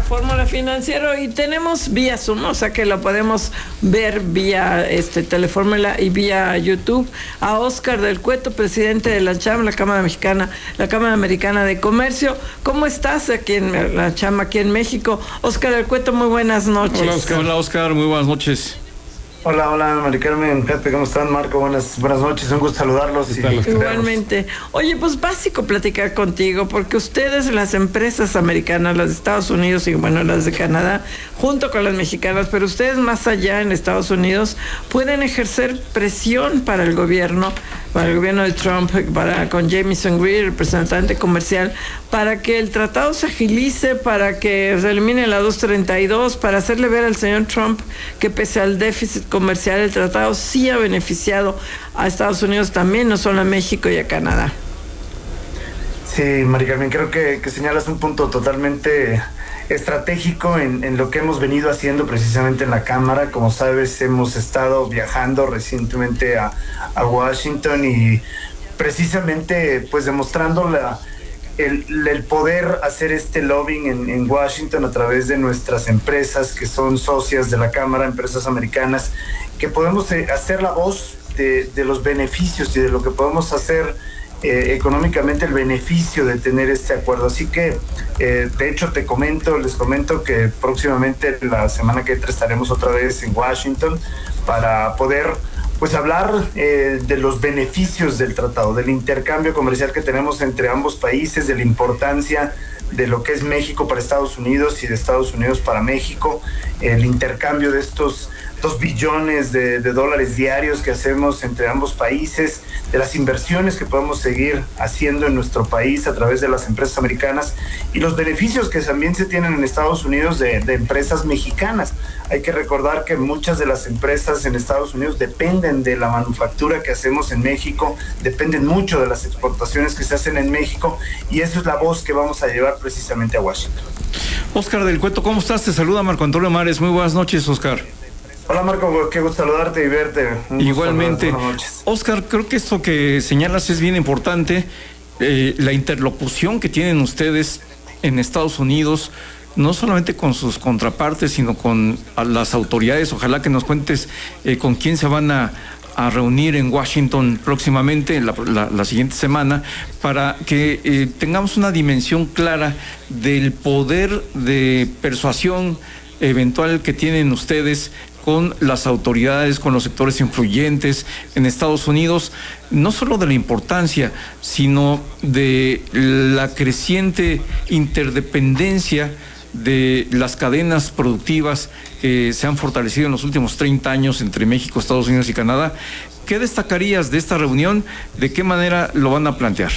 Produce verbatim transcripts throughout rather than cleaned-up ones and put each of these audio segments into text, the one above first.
Fórmula Financiero y tenemos vía Zoom, o sea que lo podemos ver vía este Telefórmula y vía YouTube a Óscar del Cueto, presidente de la CHAM, la Cámara Mexicana, la Cámara Americana de Comercio. ¿Cómo estás aquí en la CHAM, aquí en México? Óscar del Cueto, muy buenas noches. Hola, Óscar. Hola, Óscar, muy buenas noches. Hola, hola, Mari Carmen, Pepe, ¿cómo están? Marco, buenas, buenas noches, un gusto saludarlos. Y igualmente. Oye, pues básico platicar contigo, porque ustedes, las empresas americanas, las de Estados Unidos y bueno, las de Canadá, junto con las mexicanas, pero ustedes más allá en Estados Unidos, pueden ejercer presión para el gobierno, para el gobierno de Trump, para con Jamieson Greer, representante comercial, para que el tratado se agilice, para que se elimine la doscientos treinta y dos, para hacerle ver al señor Trump que pese al déficit comercial, el tratado sí ha beneficiado a Estados Unidos también, no solo a México y a Canadá. Sí, Mari Carmen, creo que, que señalas un punto totalmente estratégico en, en lo que hemos venido haciendo precisamente en la Cámara. Como sabes, hemos estado viajando recientemente a, a Washington y precisamente pues demostrando la El, el poder hacer este lobbying en, en Washington a través de nuestras empresas que son socias de la Cámara, empresas americanas, que podemos eh, hacer la voz de, de los beneficios y de lo que podemos hacer eh, económicamente, el beneficio de tener este acuerdo. Así que, eh, de hecho, te comento, les comento que próximamente la semana que entra estaremos otra vez en Washington para poder pues hablar eh, de los beneficios del tratado, del intercambio comercial que tenemos entre ambos países, de la importancia de lo que es México para Estados Unidos y de Estados Unidos para México, el intercambio de estos dos billones de, de dólares diarios que hacemos entre ambos países, de las inversiones que podemos seguir haciendo en nuestro país a través de las empresas americanas y los beneficios que también se tienen en Estados Unidos de, de empresas mexicanas. Hay que recordar que muchas de las empresas en Estados Unidos dependen de la manufactura que hacemos en México, dependen mucho de las exportaciones que se hacen en México y esa es la voz que vamos a llevar precisamente a Washington. Óscar del Cueto, ¿cómo estás? Te saluda Marco Antonio Mares. Muy buenas noches, Óscar. Hola Marco, qué gusto saludarte y verte. Un Igualmente. Buenas noches. Óscar, creo que esto que señalas es bien importante, eh, la interlocución que tienen ustedes en Estados Unidos, no solamente con sus contrapartes, sino con las autoridades. Ojalá que nos cuentes eh, con quién se van a, a reunir en Washington próximamente, la, la, la siguiente semana, para que eh, tengamos una dimensión clara del poder de persuasión eventual que tienen ustedes con las autoridades, con los sectores influyentes en Estados Unidos, no solo de la importancia, sino de la creciente interdependencia de las cadenas productivas que se han fortalecido en los últimos treinta años entre México, Estados Unidos y Canadá. ¿Qué destacarías de esta reunión? ¿De qué manera lo van a plantear?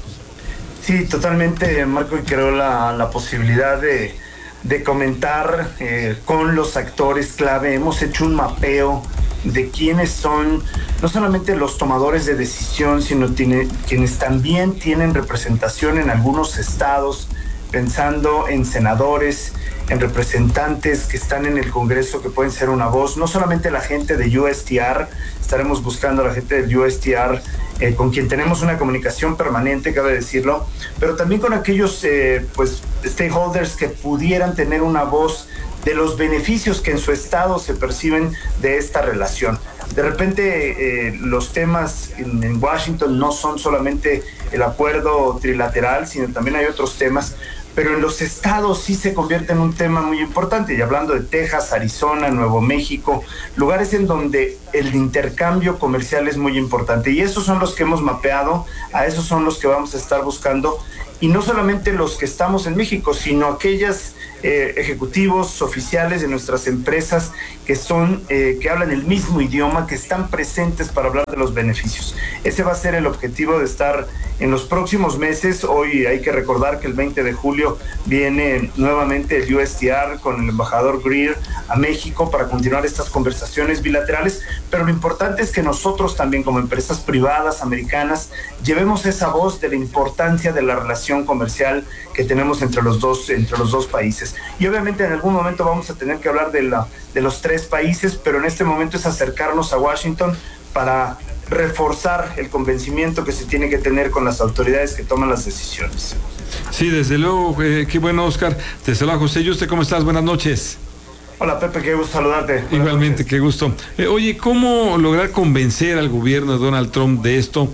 Sí, totalmente, Marco, y creo la, la posibilidad de de comentar eh, con los actores clave. Hemos hecho un mapeo de quiénes son no solamente los tomadores de decisión, sino tiene, quienes también tienen representación en algunos estados, pensando en senadores, en representantes que están en el Congreso que pueden ser una voz, no solamente la gente de U S T R, estaremos buscando a la gente del U S T R eh, con quien tenemos una comunicación permanente, cabe decirlo, pero también con aquellos eh, pues stakeholders que pudieran tener una voz de los beneficios que en su estado se perciben de esta relación. De repente eh, los temas en, en Washington no son solamente el acuerdo trilateral, sino también hay otros temas, pero en los estados sí se convierte en un tema muy importante, y hablando de Texas, Arizona, Nuevo México, lugares en donde el intercambio comercial es muy importante, y esos son los que hemos mapeado, a esos son los que vamos a estar buscando, y no solamente los que estamos en México, sino aquellas eh, ejecutivos oficiales de nuestras empresas que son, eh, que hablan el mismo idioma, que están presentes para hablar de los beneficios. Ese va a ser el objetivo de estar en los próximos meses. Hoy hay que recordar que el veinte de julio viene nuevamente el U S T R con el embajador Greer a México para continuar estas conversaciones bilaterales, pero lo importante es que nosotros también como empresas privadas americanas llevemos esa voz de la importancia de la relación comercial que tenemos entre los dos, entre los dos países. Y obviamente en algún momento vamos a tener que hablar de, la, de los tres países, pero en este momento es acercarnos a Washington para reforzar el convencimiento que se tiene que tener con las autoridades que toman las decisiones. Sí, desde luego, eh, qué bueno, Oscar. Te saluda José Yuste, ¿cómo estás? Buenas noches. Hola Pepe, qué gusto saludarte. Buenas Igualmente, noches. qué gusto. Eh, oye, ¿cómo lograr convencer al gobierno de Donald Trump de esto?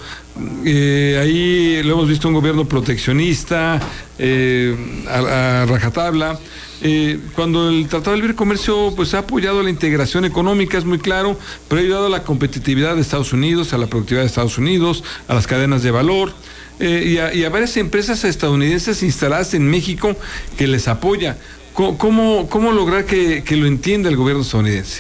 Eh, ahí lo hemos visto un gobierno proteccionista, eh, a, a rajatabla. Eh, cuando el Tratado de Libre Comercio pues ha apoyado la integración económica, es muy claro, pero ha ayudado a la competitividad de Estados Unidos, a la productividad de Estados Unidos, a las cadenas de valor. Eh, y, a, y a varias empresas estadounidenses instaladas en México que les apoya. ¿Cómo, cómo, cómo lograr que, que lo entienda el gobierno estadounidense?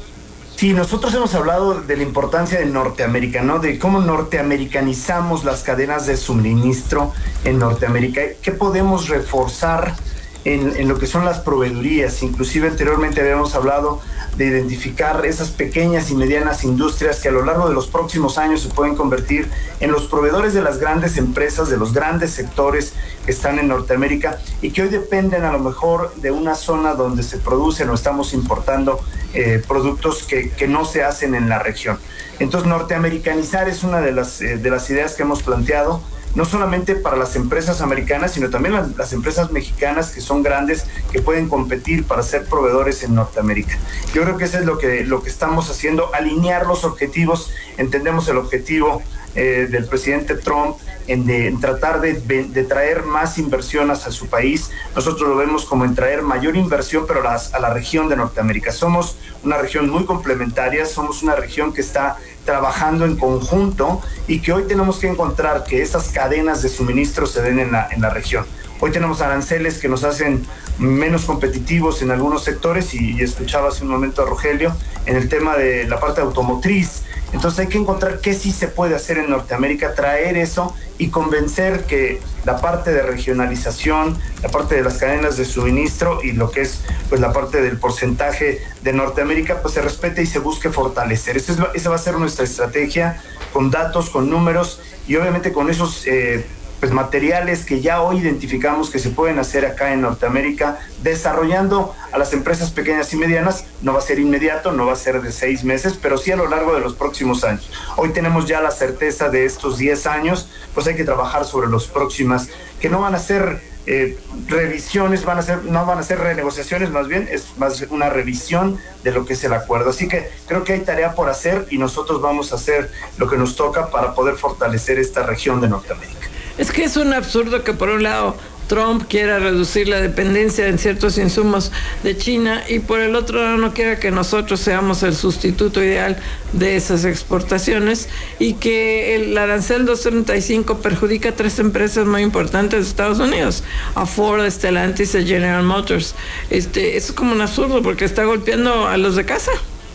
Sí, nosotros hemos hablado de la importancia de Norteamérica, ¿no? De cómo norteamericanizamos las cadenas de suministro en Norteamérica. ¿Qué podemos reforzar en, en lo que son las proveedurías? Inclusive anteriormente habíamos hablado de identificar esas pequeñas y medianas industrias que a lo largo de los próximos años se pueden convertir en los proveedores de las grandes empresas, de los grandes sectores que están en Norteamérica y que hoy dependen a lo mejor de una zona donde se producen o estamos importando eh, productos que, que no se hacen en la región. Entonces, norteamericanizar es una de las, eh, de las ideas que hemos planteado, no solamente para las empresas americanas, sino también las, las empresas mexicanas que son grandes, que pueden competir para ser proveedores en Norteamérica. Yo creo que eso es lo que, lo que estamos haciendo, alinear los objetivos. Entendemos el objetivo eh, del presidente Trump en, de, en tratar de, de traer más inversión hacia su país. Nosotros lo vemos como en traer mayor inversión, pero a, las, a la región de Norteamérica. Somos una región muy complementaria, somos una región que está trabajando en conjunto y que hoy tenemos que encontrar que esas cadenas de suministro se den en la, en la región. Hoy tenemos aranceles que nos hacen menos competitivos en algunos sectores y, y escuchaba hace un momento a Rogelio en el tema de la parte automotriz. Entonces hay que encontrar qué sí se puede hacer en Norteamérica, traer eso y convencer que la parte de regionalización, la parte de las cadenas de suministro y lo que es pues la parte del porcentaje de Norteamérica pues se respete y se busque fortalecer. Esa, es, esa va a ser nuestra estrategia, con datos, con números y obviamente con esos eh, pues materiales que ya hoy identificamos que se pueden hacer acá en Norteamérica, desarrollando a las empresas pequeñas y medianas. No va a ser inmediato, no va a ser de seis meses, pero sí a lo largo de los próximos años. Hoy tenemos ya la certeza de estos diez años, pues hay que trabajar sobre los próximos, que no van a ser eh, revisiones, van a ser, no van a ser renegociaciones, más bien es más una revisión de lo que es el acuerdo. Así que creo que hay tarea por hacer y nosotros vamos a hacer lo que nos toca para poder fortalecer esta región de Norteamérica. Es que es un absurdo que por un lado Trump quiera reducir la dependencia en ciertos insumos de China y por el otro lado no quiera que nosotros seamos el sustituto ideal de esas exportaciones y que el arancel doscientos treinta y cinco perjudica a tres empresas muy importantes de Estados Unidos, a Ford, a Stellantis, a General Motors. Este, es como un absurdo porque está golpeando a los de casa.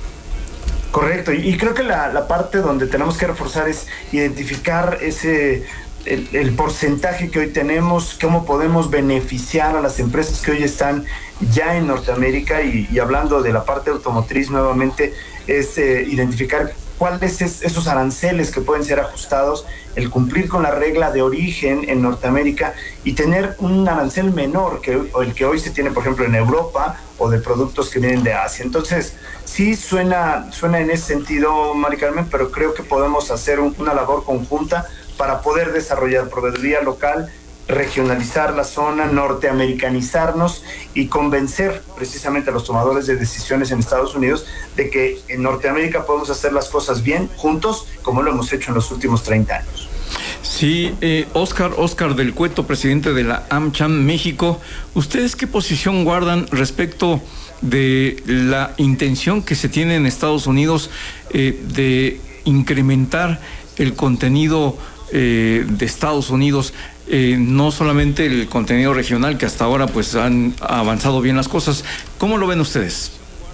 Correcto, y, y creo que la, la parte donde tenemos que reforzar es identificar ese... El, el porcentaje que hoy tenemos, cómo podemos beneficiar a las empresas que hoy están ya en Norteamérica y, y hablando de la parte automotriz nuevamente, es eh, identificar cuáles es esos aranceles que pueden ser ajustados, el cumplir con la regla de origen en Norteamérica y tener un arancel menor que el que hoy se tiene, por ejemplo, en Europa o de productos que vienen de Asia. Entonces, sí suena, suena en ese sentido, Mari Carmen, pero creo que podemos hacer un, una labor conjunta para poder desarrollar proveeduría local, regionalizar la zona, norteamericanizarnos y convencer precisamente a los tomadores de decisiones en Estados Unidos de que en Norteamérica podemos hacer las cosas bien, juntos, como lo hemos hecho en los últimos treinta años. Sí, eh, Oscar, Oscar del Cueto, presidente de la AmCham México, ¿ustedes qué posición guardan respecto de la intención que se tiene en Estados Unidos eh, de incrementar el contenido Eh, de Estados Unidos, eh, no solamente el contenido regional, que hasta ahora pues han avanzado bien las cosas? ¿Cómo lo ven ustedes?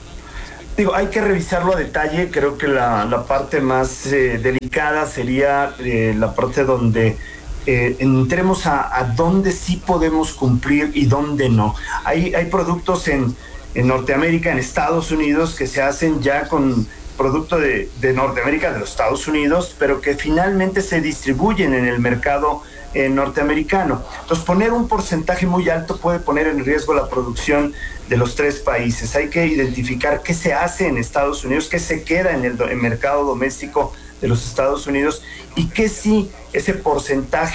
Digo, hay que revisarlo a detalle. Creo que la, la parte más eh, delicada sería eh, la parte donde eh, entremos a, a dónde sí podemos cumplir y dónde no. Hay, hay productos en, en Norteamérica, en Estados Unidos, que se hacen ya con producto de, de Norteamérica, de los Estados Unidos, pero que finalmente se distribuyen en el mercado eh, norteamericano. Entonces, poner un porcentaje muy alto puede poner en riesgo la producción de los tres países. Hay que identificar qué se hace en Estados Unidos, qué se queda en el, el mercado doméstico de los Estados Unidos y qué sí ese porcentaje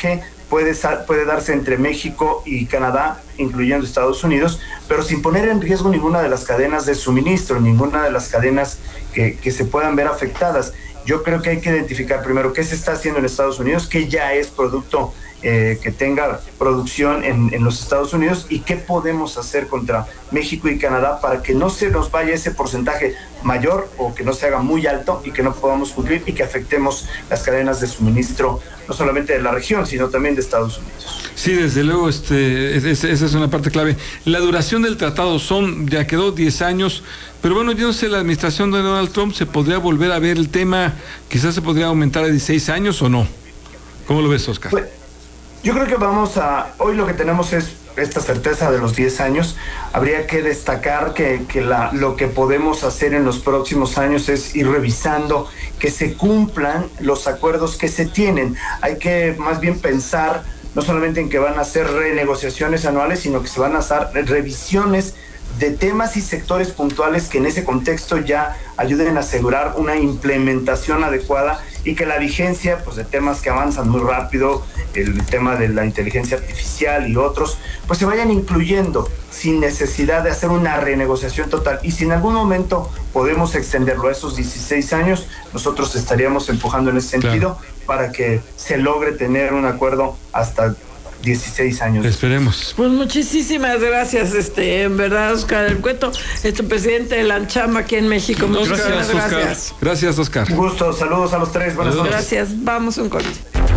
puede, puede darse entre México y Canadá, incluyendo Estados Unidos, pero sin poner en riesgo ninguna de las cadenas de suministro, ninguna de las cadenas que, que se puedan ver afectadas. Yo creo que hay que identificar primero qué se está haciendo en Estados Unidos, qué ya es producto eh, que tenga producción en, en los Estados Unidos y qué podemos hacer contra México y Canadá para que no se nos vaya ese porcentaje mayor o que no se haga muy alto y que no podamos cumplir y que afectemos las cadenas de suministro no solamente de la región, sino también de Estados Unidos. Sí, desde luego, este, esa es una parte clave. La duración del tratado son, ya quedó diez años, pero bueno, yo no sé, la administración de Donald Trump se podría volver a ver el tema, quizás se podría aumentar a dieciséis años o no. ¿Cómo lo ves, Oscar? Pues, yo creo que vamos a, hoy lo que tenemos es esta certeza de los diez años. Habría que destacar que, que la, lo que podemos hacer en los próximos años es ir revisando que se cumplan los acuerdos que se tienen. Hay que más bien pensar no solamente en que van a hacer renegociaciones anuales, sino que se van a hacer revisiones de temas y sectores puntuales que en ese contexto ya ayuden a asegurar una implementación adecuada y que la vigencia pues de temas que avanzan muy rápido, el tema de la inteligencia artificial y otros, pues se vayan incluyendo sin necesidad de hacer una renegociación total. Y si en algún momento podemos extenderlo a esos dieciséis años, nosotros estaríamos empujando en ese sentido, claro, para que se logre tener un acuerdo hasta dieciséis años. Esperemos. Pues muchísimas gracias, este, en verdad, Oscar El Cueto, este presidente de la ANCHAM aquí en México. Muchas gracias, gracias. Oscar. Gracias, Oscar. Un gusto, saludos a los tres. Buenas noches. Gracias, vamos un corte.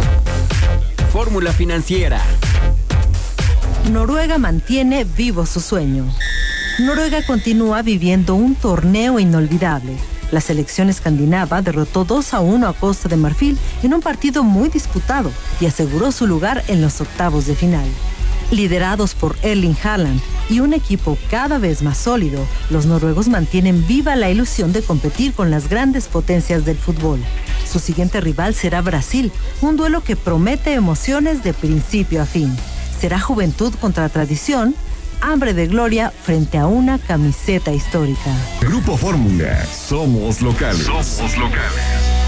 Fórmula Financiera. Noruega mantiene vivo su sueño. Noruega continúa viviendo un torneo inolvidable. La selección escandinava derrotó dos a uno a Costa de Marfil en un partido muy disputado y aseguró su lugar en los octavos de final. Liderados por Erling Haaland y un equipo cada vez más sólido, los noruegos mantienen viva la ilusión de competir con las grandes potencias del fútbol. Su siguiente rival será Brasil, un duelo que promete emociones de principio a fin. Será juventud contra tradición, hambre de gloria frente a una camiseta histórica. Grupo Fórmula, somos locales. Somos locales.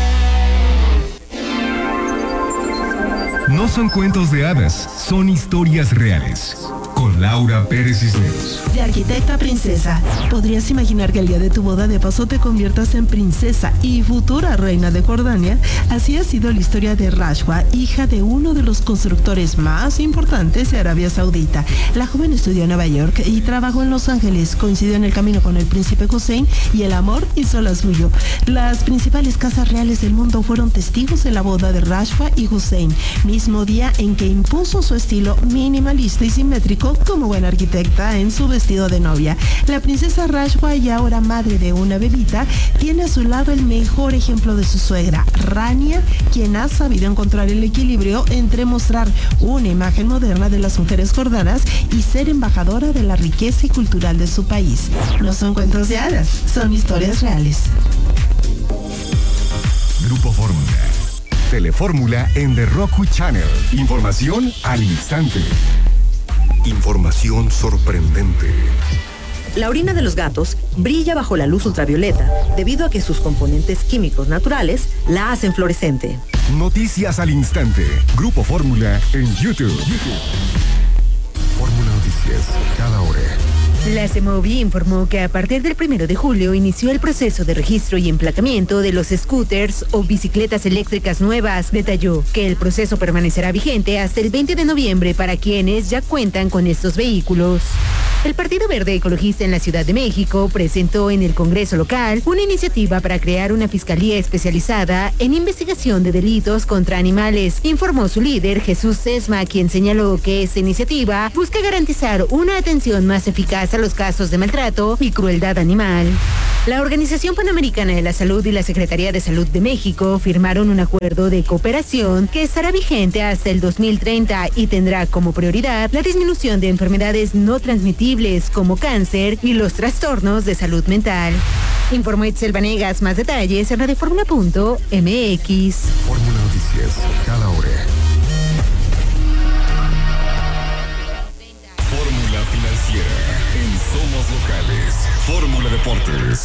No son cuentos de hadas, son historias reales. Con Laura Pérez Cisneros. De arquitecta a princesa, ¿podrías imaginar que el día de tu boda de paso te conviertas en princesa y futura reina de Jordania? Así ha sido la historia de Rashwa, hija de uno de los constructores más importantes de Arabia Saudita. La joven estudió en Nueva York y trabajó en Los Ángeles. Coincidió en el camino con el príncipe Hussein y el amor hizo la suyo. Las principales casas reales del mundo fueron testigos de la boda de Rashwa y Hussein, mismo día en que impuso su estilo minimalista y simétrico como buena arquitecta en su vestido de novia. La princesa Rashwa, y ahora madre de una bebita, tiene a su lado el mejor ejemplo de su suegra, Rania, quien ha sabido encontrar el equilibrio entre mostrar una imagen moderna de las mujeres jordanas y ser embajadora de la riqueza y cultural de su país. No son cuentos de hadas, son historias reales. Grupo Fórmula. Telefórmula en The Roku Channel. Información al instante. Información sorprendente. La orina de los gatos brilla bajo la luz ultravioleta debido a que sus componentes químicos naturales la hacen fluorescente. Noticias al instante. Grupo Fórmula en YouTube. YouTube. Fórmula Noticias, cada hora. La CEMOVI informó que a partir del primero de julio inició el proceso de registro y emplacamiento de los scooters o bicicletas eléctricas nuevas. Detalló que el proceso permanecerá vigente hasta el veinte de noviembre para quienes ya cuentan con estos vehículos. El Partido Verde Ecologista en la Ciudad de México presentó en el Congreso local una iniciativa para crear una fiscalía especializada en investigación de delitos contra animales, informó su líder Jesús Sesma, quien señaló que esta iniciativa busca garantizar una atención más eficaz a los casos de maltrato y crueldad animal. La Organización Panamericana de la Salud y la Secretaría de Salud de México firmaron un acuerdo de cooperación que estará vigente hasta el dos mil treinta y tendrá como prioridad la disminución de enfermedades no transmitibles como cáncer y los trastornos de salud mental. Informó Itzel Vanegas. Más detalles en radioformula punto m x. Fórmula Noticias, cada hora. Fórmula Financiera en Somos Locales. Fórmula Deportes.